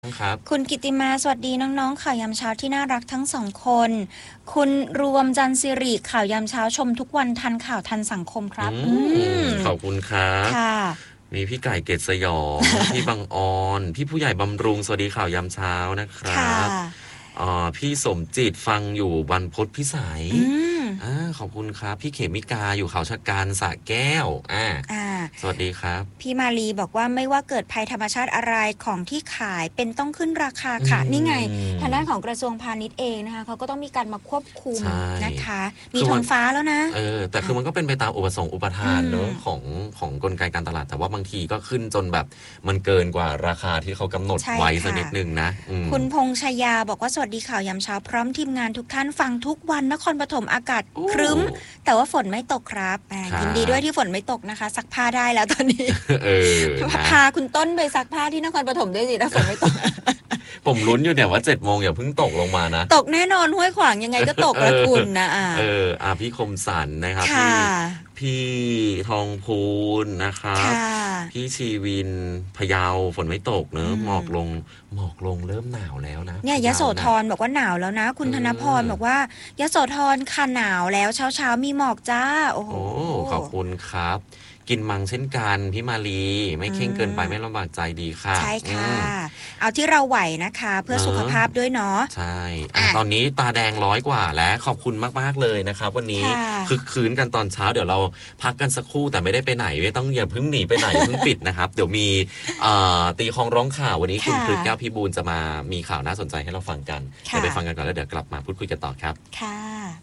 ครับคุณกิติมาสวัสดีน้องๆข่าวยามเช้าที่น่ารักทั้งสองคนคุณรวมจันทร์สิริข่าวยามเช้าชมทุกวันทันข่าวทันสังคมครับขอบคุณครับค่ะมีพี่ไก่เกตสยองพี่บังออนพี่ผู้ใหญ่บำรุงสวัสดีข่าวยามเช้านะครัค่ะบพี่สมจิตฟังอยู่บรรพตพิสัยขอบคุณครับพี่เขมิกาอยู่เขาชะการสระแก้วสวัสดีครับพี่มาลีบอกว่าไม่ว่าเกิดภัยธรรมชาติอะไรของที่ขายเป็นต้องขึ้นราคาค่ะนี่ไงทางด้านของกระทรวงพาณิชย์เองนะคะเขาก็ต้องมีการมาควบคุมนะคะมีธงฟ้าแล้วนะแต่คือมันก็เป็นไปตามอุปสงค์อุปทานเนอะของกลไกการตลาดแต่ว่าบางทีก็ขึ้นจนแบบมันเกินกว่าราคาที่เขากำหนดไว้สักนิดนึงนะคุณพงษ์ชยาบอกว่าสวัสดีข่าวยามเช้าพร้อมทีมงานทุกท่านฟังทุกวันนครปฐมอากาศครึ้มแต่ว่าฝนไม่ตกครับยินดีด้วยที่ฝนไม่ตกนะคะซักผ้าได้แล้วตอนนี้พาคุณต้นไปซักผ้าที่นครปฐมด้วยสิถ้าฝนไม่ตกผมลุ้นอยู่เนี่ยว่า7 โมงอย่าเพิ่งตกลงมานะตกแน่นอนห้วยขวางยังไงก็ตกละคุณนะพี่คมสันนะครับพี่ทองพูนนะครับพี่ชีวินพะเยาฝนไม่ตกเนอะหมอกลงเริ่มหนาวแล้วนะเนี่ยยโสธรบอกว่าหนาวแล้วนะคุณธนพรบอกว่ายโสธรค่ะหนาวแล้วเช้ามีหมอกจ้าโอ้โหขอบคุณครับกินมังเช่นกันพี่มาลีไม่เข่งเกินไปไม่ลำบากใจดีค่ะใช่ค่ะเอาที่เราไหวนะคะเพื่อสุขภาพด้วยเนาะใช่ตอนนี้ตาแดง100 กว่าแล้วขอบคุณมากๆเลยนะครับวันนี้คึกคืนกันตอนเช้าเดี๋ยวเราพักกันสักครู่แต่ไม่ได้ไปไหนไม่ต้องอย่าเพิ่งหนีไปไหนเพิ่งปิดนะครับเดี๋ยวมีตีคองร้องข่าววันนี้คุณครึกแก้วพิบูลจะมามีข่าวน่าสนใจให้เราฟังกันเดี๋ยวไปฟังกันก่อนแล้วเดี๋ยวกลับมาพูดคุยกันต่อครับค่ะ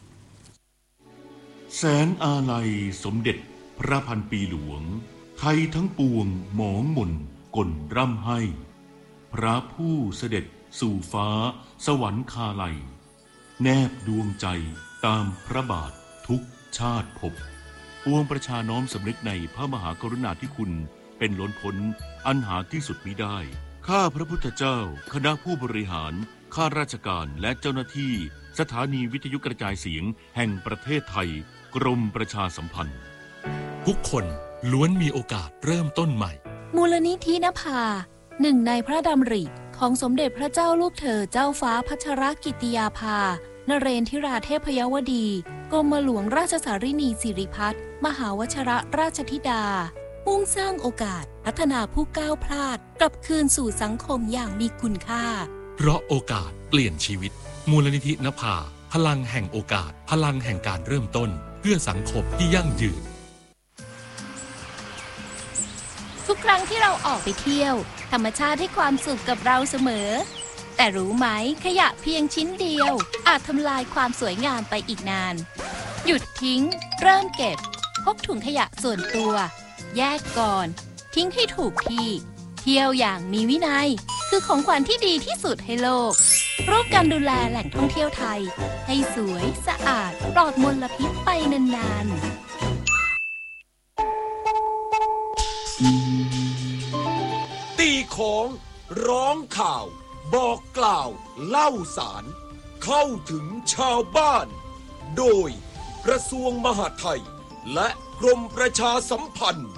แสนอาลัยสมเด็จพระพันปีหลวงไทยทั้งปวงหมองหม่นก่นร่ำให้พระผู้เสด็จสู่ฟ้าสวรรคาลัยแนบดวงใจตามพระบาททุกชาติภพปวงประชาน้อมสำนึกในพระมหากรุณาธิคุณเป็นล้นพ้นอันหาที่สุดมิได้ข้าพระพุทธเจ้าคณะผู้บริหารข้าราชการและเจ้าหน้าที่สถานีวิทยุกระจายเสียงแห่งประเทศไทยกรมประชาสัมพันธ์ทุกคนล้วนมีโอกาสเริ่มต้นใหม่มูลนิธินภาหนึ่งในพระดำริของสมเด็จพระเจ้าลูกเธอเจ้าฟ้าพัชรกิติยาภานเรนทิราเทพยวดีกรมหลวงราชสารินีสิริพัฒน์มหาวชรราชธิดามุ่งสร้างโอกาสพัฒนาผู้ก้าวพลาดกลับคืนสู่สังคมอย่างมีคุณค่าเพราะโอกาสเปลี่ยนชีวิตมูลนิธินภาพลังแห่งโอกาสพลังแห่งการเริ่มต้นเพื่อสังคมที่ยั่งยืนทุกครั้งที่เราออกไปเที่ยวธรรมชาติให้ความสุขกับเราเสมอแต่รู้ไหมขยะเพียงชิ้นเดียวอาจทำลายความสวยงามไปอีกนานหยุดทิ้งเริ่มเก็บพกถุงขยะส่วนตัวแยกก่อนทิ้งให้ถูกที่เที่ยวอย่างมีวินัยคือของขวัญที่ดีที่สุดให้โลกร่วมกันดูแลแหล่งท่องเที่ยวไทยให้สวยสะอาดปลอดมลพิษไปนานๆตีของร้องข่าวบอกกล่าวเล่าสารเข้าถึงชาวบ้านโดยกระทรวงมหาดไทยและกรมประชาสัมพันธ์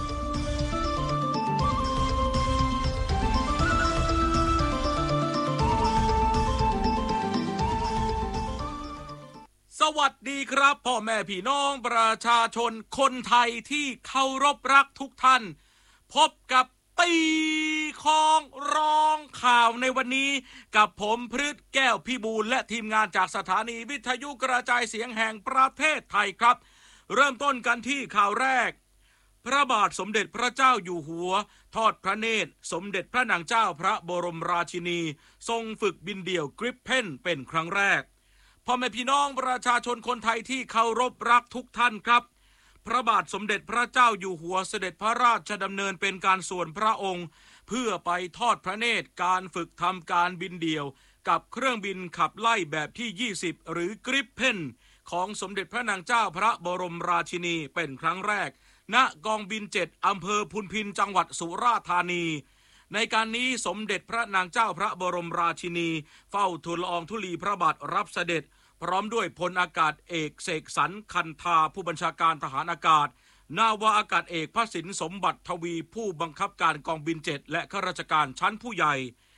สวัสดีครับพ่อแม่พี่น้องประชาชนคนไทยที่เคารพรักทุกท่านพบกับตีคองร้องข่าวในวันนี้กับผมพฤทธิ์แก้วพิบูลและทีมงานจากสถานีวิทยุกระจายเสียงแห่งประเทศไทยครับเริ่มต้นกันที่ข่าวแรกพระบาทสมเด็จพระเจ้าอยู่หัวทอดพระเนตรสมเด็จพระนางเจ้าพระบรมราชินีทรงฝึกบินเดี่ยวกริปเพนเป็นครั้งแรกพ่อแม่พี่น้องประชาชนคนไทยที่เคารพรักทุกท่านครับพระบาทสมเด็จพระเจ้าอยู่หัวเสด็จพระราชดำเนินเป็นการส่วนพระองค์เพื่อไปทอดพระเนตรการฝึกทำการบินเดี่ยวกับเครื่องบินขับไล่แบบที่20หรือกริปเพนของสมเด็จพระนางเจ้าพระบรมราชินีเป็นครั้งแรกณกองบิน7อำเภอพุนพินจังหวัดสุราษฎร์ธานีในการนี้สมเด็จพระนางเจ้าพระบรมราชินีเฝ้าทูลละอองธุลีพระบาทรับเสด็จพร้อมด้วยพลอากาศเอกเสกสรรคันธาผู้บัญชาการทหารอากาศนาวาอากาศเอกพระสินสมบัติทวีผู้บังคับการกองบิน7และข้าราชการชั้นผู้ใหญ่